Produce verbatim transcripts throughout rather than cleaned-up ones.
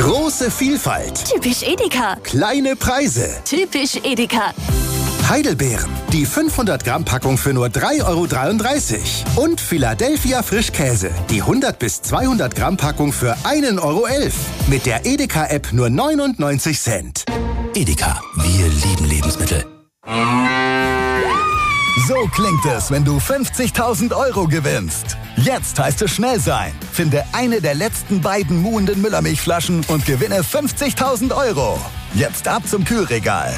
Große Vielfalt. Typisch Edeka. Kleine Preise. Typisch Edeka. Heidelbeeren. Die fünfhundert Gramm Packung für nur drei Euro dreiunddreißig. Und Philadelphia Frischkäse. Die hundert bis zweihundert Gramm Packung für ein Euro elf. Mit der Edeka-App nur neunundneunzig Cent. Edeka, wir lieben Lebensmittel. So klingt es, wenn du fünfzigtausend Euro gewinnst. Jetzt heißt es schnell sein. Finde eine der letzten beiden muhenden Müllermilchflaschen und gewinne fünfzigtausend Euro. Jetzt ab zum Kühlregal.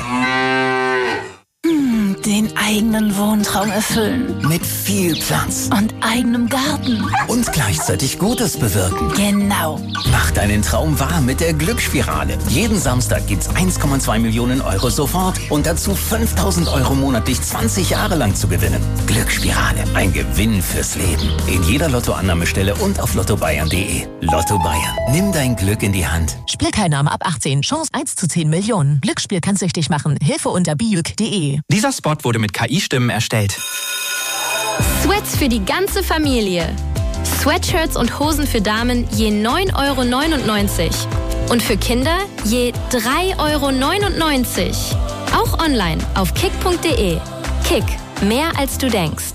Hm, den eigenen Wohntraum erfüllen. Mit viel Platz. Und eigenem Garten. Und gleichzeitig Gutes bewirken. Genau. Mach deinen Traum wahr mit der Glücksspirale. Jeden Samstag gibt's eins Komma zwei Millionen Euro sofort und dazu fünftausend Euro monatlich zwanzig Jahre lang zu gewinnen. Glücksspirale, ein Gewinn fürs Leben. In jeder Lottoannahmestelle und auf lotto bayern punkt de. Lotto Bayern, nimm dein Glück in die Hand. Spielteilnahme ab achtzehn, Chance eins zu zehn Millionen. Glücksspiel kann süchtig machen. Hilfe unter bijuk punkt de. Dieser Spot wurde mit K I-Stimmen erstellt. Sweats für die ganze Familie. Sweatshirts und Hosen für Damen je neun Euro neunundneunzig. Und für Kinder je drei Euro neunundneunzig. Auch online auf kick punkt de. Kick, mehr als du denkst.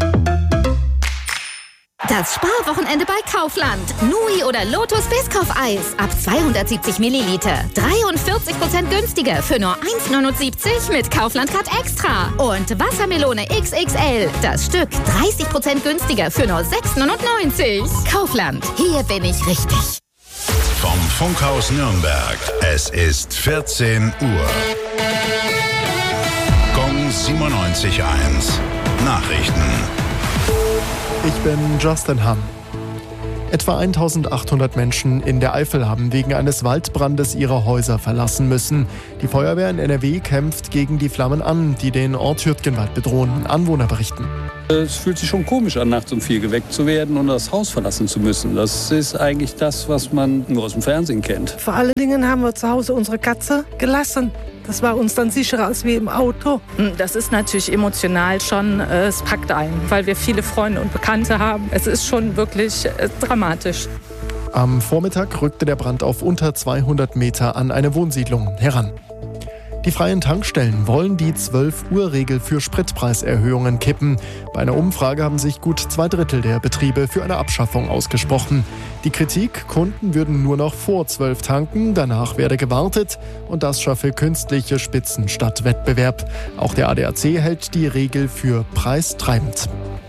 Das Sparwochenende bei Kaufland. Nui oder Lotus Biscoff-Eis. Ab zweihundertsiebzig Milliliter. dreiundvierzig Prozent günstiger für nur eins neunundsiebzig mit Kaufland Card Extra. Und Wassermelone X X L. Das Stück dreißig Prozent günstiger für nur sechs neunundneunzig. Kaufland. Hier bin ich richtig. Vom Funkhaus Nürnberg. Es ist vierzehn Uhr. Gong siebenundneunzig Komma eins. Nachrichten. Ich bin Justin Hamm. Etwa eintausendachthundert Menschen in der Eifel haben wegen eines Waldbrandes ihre Häuser verlassen müssen. Die Feuerwehr in N R W kämpft gegen die Flammen an, die den Ort Hürtgenwald bedrohen. Anwohner berichten. Es fühlt sich schon komisch an, nachts um vier geweckt zu werden und das Haus verlassen zu müssen. Das ist eigentlich das, was man nur aus dem Fernsehen kennt. Vor allen Dingen haben wir zu Hause unsere Katze gelassen. Das war uns dann sicherer als wir im Auto. Das ist natürlich emotional schon, äh, es packt ein, weil wir viele Freunde und Bekannte haben. Es ist schon wirklich äh, dramatisch. Am Vormittag rückte der Brand auf unter zweihundert Meter an eine Wohnsiedlung heran. Die freien Tankstellen wollen die zwölf Uhr Regel für Spritpreiserhöhungen kippen. Bei einer Umfrage haben sich gut zwei Drittel der Betriebe für eine Abschaffung ausgesprochen. Die Kritik, Kunden würden nur noch vor zwölf tanken, danach werde gewartet und das schaffe künstliche Spitzen statt Wettbewerb. Auch der A D A C hält die Regel für preistreibend.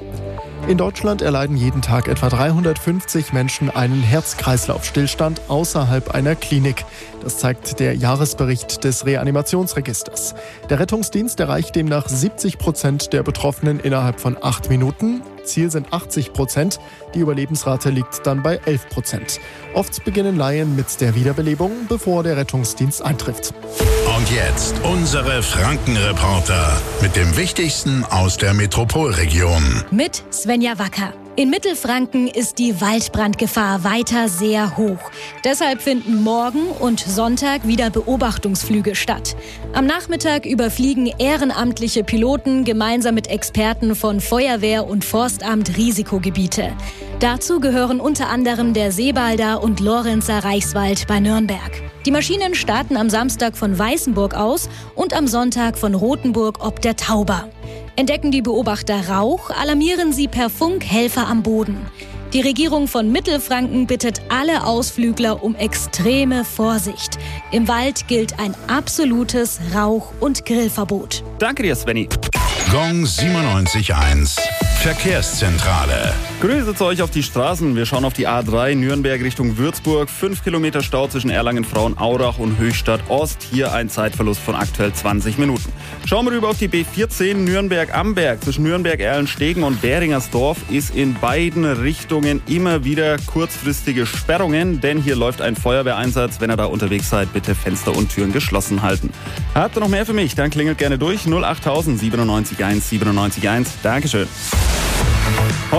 In Deutschland erleiden jeden Tag etwa dreihundertfünfzig Menschen einen Herz-Kreislauf-Stillstand außerhalb einer Klinik. Das zeigt der Jahresbericht des Reanimationsregisters. Der Rettungsdienst erreicht demnach siebzig Prozent der Betroffenen innerhalb von acht Minuten. Ziel sind achtzig Prozent. Die Überlebensrate liegt dann bei elf Prozent. Oft beginnen Laien mit der Wiederbelebung, bevor der Rettungsdienst eintrifft. Und jetzt unsere Frankenreporter mit dem Wichtigsten aus der Metropolregion. Mit Svenja Wacker. In Mittelfranken ist die Waldbrandgefahr weiter sehr hoch. Deshalb finden morgen und Sonntag wieder Beobachtungsflüge statt. Am Nachmittag überfliegen ehrenamtliche Piloten gemeinsam mit Experten von Feuerwehr und Forstamt Risikogebiete. Dazu gehören unter anderem der Seebalder und Lorenzer Reichswald bei Nürnberg. Die Maschinen starten am Samstag von Weißenburg aus und am Sonntag von Rothenburg ob der Tauber. Entdecken die Beobachter Rauch, alarmieren sie per Funk Helfer am Boden. Die Regierung von Mittelfranken bittet alle Ausflügler um extreme Vorsicht. Im Wald gilt ein absolutes Rauch- und Grillverbot. Danke dir, Svenny. Gong siebenundneunzig Komma eins. Verkehrszentrale. Grüße zu euch auf die Straßen. Wir schauen auf die A drei Nürnberg Richtung Würzburg. Fünf Kilometer Stau zwischen Erlangen-Frauenaurach und Höchstadt Ost. Hier ein Zeitverlust von aktuell zwanzig Minuten. Schauen wir rüber auf die B vierzehn Nürnberg-Amberg. Zwischen Nürnberg-Erlenstegen und Beringersdorf ist in beiden Richtungen immer wieder kurzfristige Sperrungen, denn hier läuft ein Feuerwehreinsatz. Wenn ihr da unterwegs seid, bitte Fenster und Türen geschlossen halten. Habt ihr noch mehr für mich? Dann klingelt gerne durch. null achttausend siebenundneunzig eins siebenundneunzig eins. Dankeschön. Heute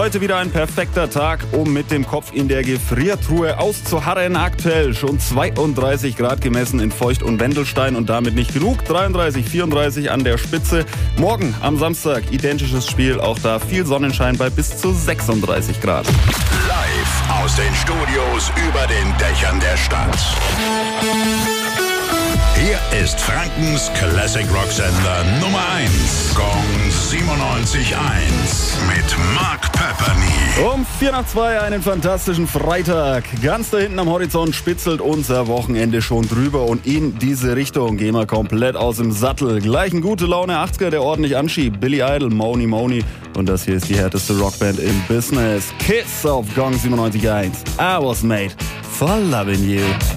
Heute wieder ein perfekter Tag, um mit dem Kopf in der Gefriertruhe auszuharren. Aktuell schon zweiunddreißig Grad gemessen in Feucht und Wendelstein und damit nicht genug. dreiunddreißig, vierunddreißig an der Spitze. Morgen am Samstag identisches Spiel, auch da viel Sonnenschein bei bis zu sechsunddreißig Grad. Live aus den Studios über den Dächern der Stadt. Hier ist Frankens Classic Rock Sender Nummer eins. Gong siebenundneunzig Komma eins mit Mark Pepperny. Um vier nach zwei einen fantastischen Freitag. Ganz da hinten am Horizont spitzelt unser Wochenende schon drüber und in diese Richtung gehen wir komplett aus dem Sattel. Gleich ein gute Laune achtziger, der ordentlich anschiebt. Billy Idol, Moni Moni. Und das hier ist die härteste Rockband im Business. Kiss auf Gong siebenundneunzig Komma eins. I was made for loving you.